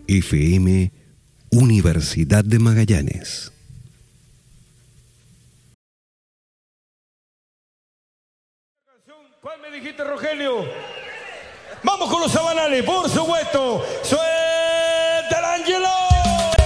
FM Universidad de Magallanes. ¿Cuál me dijiste, Rogelio? Vamos con los sabanales, por supuesto.